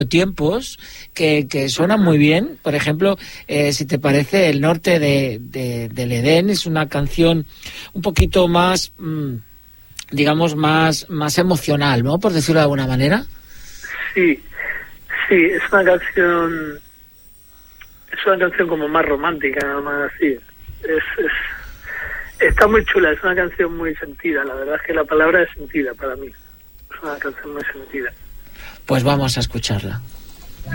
tiempos que suenan muy bien. Por ejemplo, si te parece, El norte del Edén es una canción un poquito más, digamos, más emocional, ¿no? Por decirlo de alguna manera. Sí, es una canción como más romántica, más así. Está muy chula, es una canción muy sentida. La verdad es que la palabra es sentida para mí. Es una canción muy sentida. Pues vamos a escucharla.